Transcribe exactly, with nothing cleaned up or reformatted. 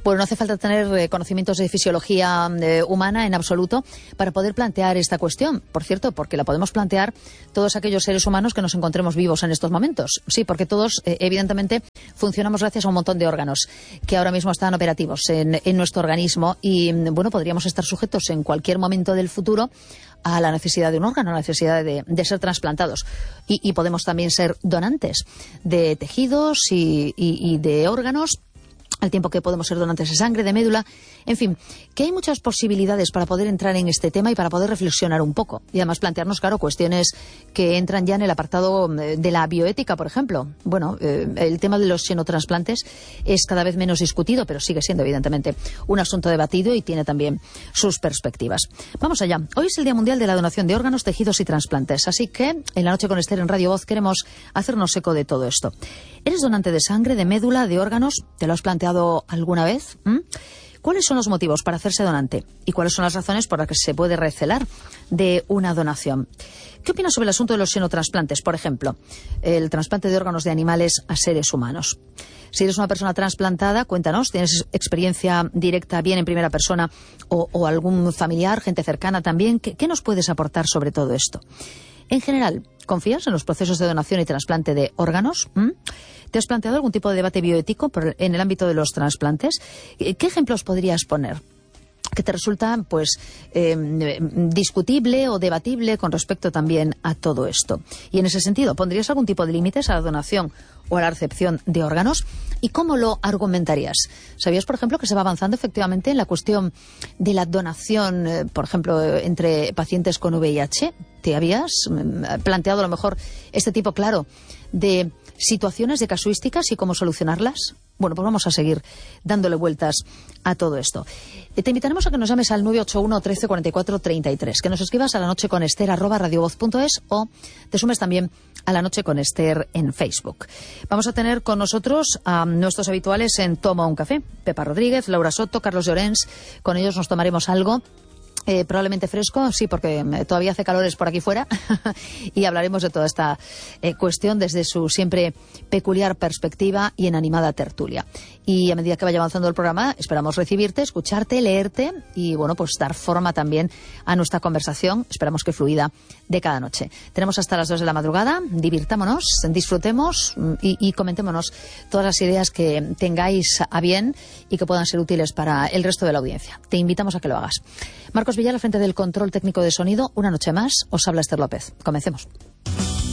Bueno, no hace falta tener eh, conocimientos de fisiología eh, humana en absoluto para poder plantear esta cuestión. Por cierto, porque la podemos plantear todos aquellos seres humanos que nos encontremos vivos en estos momentos. Sí, porque todos, eh, evidentemente, funcionamos gracias a un montón de órganos que ahora mismo están operativos en, en nuestro organismo y, bueno, podríamos estar sujetos en cualquier momento del futuro a la necesidad de un órgano, a la necesidad de, de ser trasplantados. Y, y podemos también ser donantes de tejidos y, y, y de órganos, al tiempo que podemos ser donantes de sangre, de médula, en fin, que hay muchas posibilidades para poder entrar en este tema y para poder reflexionar un poco. Y además plantearnos, claro, cuestiones que entran ya en el apartado de la bioética, por ejemplo. Bueno, eh, el tema de los xenotransplantes es cada vez menos discutido, pero sigue siendo, evidentemente, un asunto debatido y tiene también sus perspectivas. Vamos allá. Hoy es el Día Mundial de la Donación de Órganos, Tejidos y Trasplantes, así que en La Noche con Esther en Radio Voz queremos hacernos eco de todo esto. ¿Eres donante de sangre, de médula, de órganos? ¿Te lo has planteado alguna vez? ¿Mm? ¿Cuáles son los motivos para hacerse donante? ¿Y cuáles son las razones por las que se puede recelar de una donación? ¿Qué opinas sobre el asunto de los xenotransplantes, por ejemplo? El trasplante de órganos de animales a seres humanos. Si eres una persona trasplantada, cuéntanos, ¿tienes experiencia directa, bien en primera persona, o, o algún familiar, gente cercana también? ¿Qué, qué nos puedes aportar sobre todo esto? En general, ¿confías en los procesos de donación y trasplante de órganos? ¿Mm? ¿Te has planteado algún tipo de debate bioético por, en el ámbito de los trasplantes? ¿Qué ejemplos podrías poner que te resulta pues eh, discutible o debatible con respecto también a todo esto? Y en ese sentido, ¿pondrías algún tipo de límites a la donación o a la recepción de órganos? ¿Y cómo lo argumentarías? ¿Sabías, por ejemplo, que se va avanzando efectivamente en la cuestión de la donación, eh, por ejemplo, entre pacientes con V I H? ¿Te habías eh, planteado a lo mejor este tipo, claro, de situaciones, de casuísticas y cómo solucionarlas? Bueno, pues vamos a seguir dándole vueltas a todo esto. Te invitaremos a que nos llames al nueve ocho uno, trece, cuarenta y cuatro, treinta y tres, que nos escribas a la noche con Esther arroba radiovoz punto es o te sumes también a La Noche con Esther en Facebook. Vamos a tener con nosotros a nuestros habituales en Toma un Café, Pepa Rodríguez, Laura Soto, Carlos Llorens. Con ellos nos tomaremos algo. Eh, probablemente fresco, sí, porque todavía hace calores por aquí fuera y hablaremos de toda esta eh, cuestión desde su siempre peculiar perspectiva y en animada tertulia. Y a medida que vaya avanzando el programa, esperamos recibirte, escucharte, leerte y, bueno, pues dar forma también a nuestra conversación, esperamos que fluida, de cada noche. Tenemos hasta las dos de la madrugada, divirtámonos, disfrutemos y, y comentémonos todas las ideas que tengáis a bien y que puedan ser útiles para el resto de la audiencia. Te invitamos a que lo hagas. Marcos Villar, al frente del control técnico de sonido, una noche más, os habla Esther López. Comencemos.